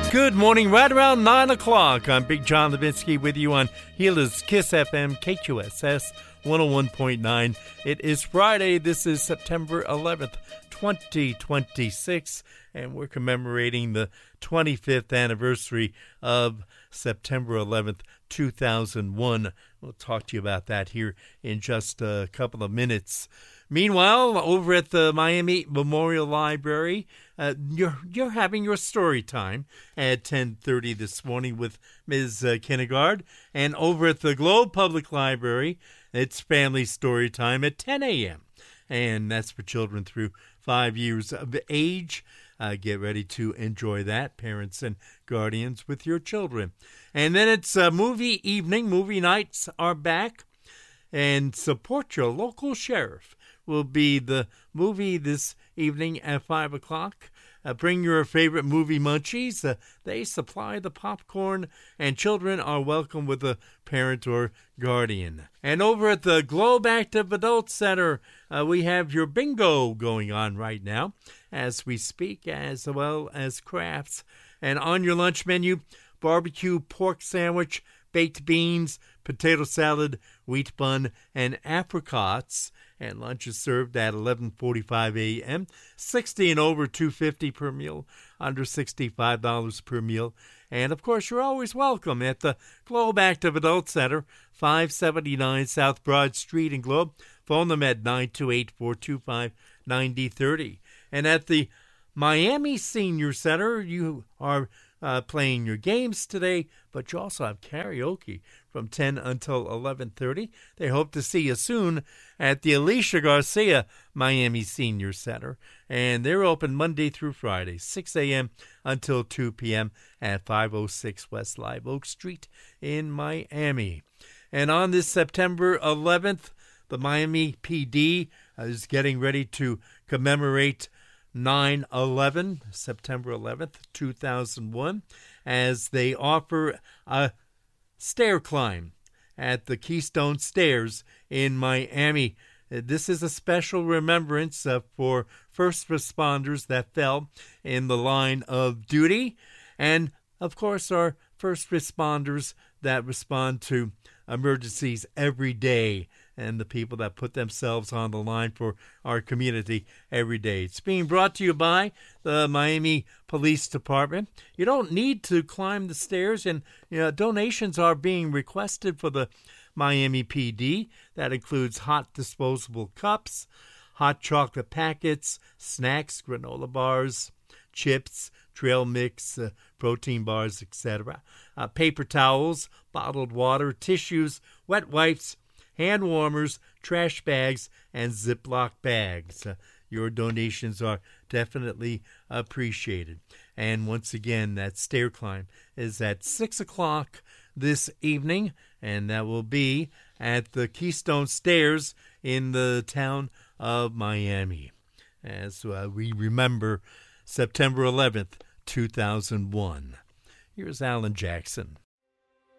Good morning, right around 9 o'clock. I'm Big John Levinsky with you on Gila's Kiss FM, KQSS 101.9. It is Friday. This is September 11th, 2026, and we're commemorating the 25th anniversary of September 11th, 2001. We'll talk to you about that here in just a couple of minutes. Meanwhile, over at the Miami Memorial Library, you're having your story time at 10:30 this morning with Ms. Kinnegard. And over at the Globe Public Library, it's family story time at 10 a.m. And that's for children through 5 years of age. Get ready to enjoy that, parents and guardians, with your children. And then it's movie evening. Movie nights are back. And support your local sheriff will be the movie this evening at 5 o'clock. Bring your favorite movie munchies. They supply the popcorn, and children are welcome with a parent or guardian. And over at the Globe Active Adult Center, we have your bingo going on right now as we speak, as well as crafts. And on your lunch menu, barbecue pork sandwich, baked beans, potato salad, wheat bun, and apricots. And lunch is served at 11:45 a.m. 60 and over, $2.50 per meal. Under $65 per meal. And, of course, you're always welcome at the Globe Active Adult Center, 579 South Broad Street in Globe. Phone them at 928-425-9030. And at the Miami Senior Center, you are playing your games today, but you also have karaoke from 10 until 11:30. They hope to see you soon at the Alicia Garcia Miami Senior Center. And they're open Monday through Friday, 6 a.m. until 2 p.m. at 506 West Live Oak Street in Miami. And on this September 11th, the Miami PD is getting ready to commemorate 9/11, September 11th, 2001, as they offer a stair climb at the Keystone Stairs in Miami. This is a special remembrance for first responders that fell in the line of duty, and, of course, our first responders that respond to emergencies every day, and the people that put themselves on the line for our community every day. It's being brought to you by the Miami Police Department. You don't need to climb the stairs, and donations are being requested for the Miami PD. That includes hot disposable cups, hot chocolate packets, snacks, granola bars, chips, trail mix, protein bars, etc., paper towels, bottled water, tissues, wet wipes, hand warmers, trash bags, and Ziploc bags. Your donations are definitely appreciated. And once again, that stair climb is at 6 o'clock this evening, and that will be at the Keystone Stairs in the town of Miami, as we remember September 11th, 2001. Here's Alan Jackson.